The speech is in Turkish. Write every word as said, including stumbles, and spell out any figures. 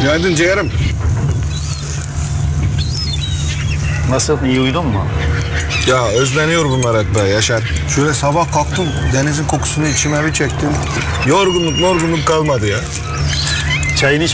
Günaydın ciğerim. Nasıl? İyi uyudun mu? Ya özleniyor bunlar hep be Yaşar. Şöyle sabah kalktım, denizin kokusunu içime bir çektim. Yorgunluk morgunluk kalmadı ya. Çayını iç